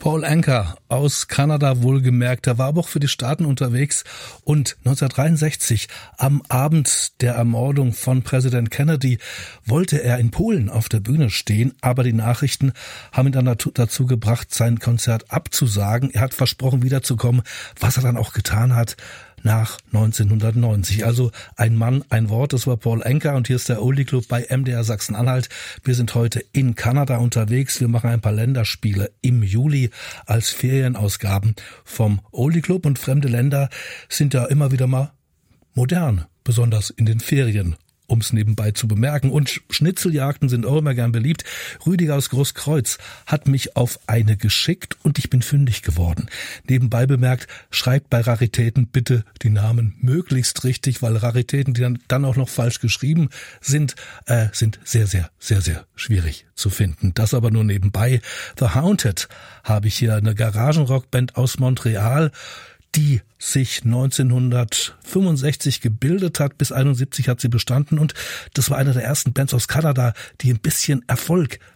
Paul Anka aus Kanada wohlgemerkt, er war aber auch für die Staaten unterwegs und 1963 am Abend der Ermordung von Präsident Kennedy wollte er in Polen auf der Bühne stehen, aber die Nachrichten haben ihn dann dazu gebracht, sein Konzert abzusagen. Er hat versprochen, wiederzukommen, was er dann auch getan hat nach 1990. Also ein Mann, ein Wort, das war Paul Anka und hier ist der Oldie Club bei MDR Sachsen-Anhalt. Wir sind heute in Kanada unterwegs. Wir machen ein paar Länderspiele im Juli als Ferienausgaben vom Oldie Club und fremde Länder sind ja immer wieder mal modern, besonders in den Ferien, um es nebenbei zu bemerken. Und Schnitzeljagden sind auch immer gern beliebt. Rüdiger aus Großkreuz hat mich auf eine geschickt und ich bin fündig geworden. Nebenbei bemerkt, schreibt bei Raritäten bitte die Namen möglichst richtig, weil Raritäten, die dann auch noch falsch geschrieben sind, sind sehr, sehr, sehr, sehr schwierig zu finden. Das aber nur nebenbei. The Haunted habe ich hier, eine Garagenrockband aus Montreal, die sich 1965 gebildet hat, bis 71 hat sie bestanden und das war eine der ersten Bands aus Kanada, die ein bisschen Erfolg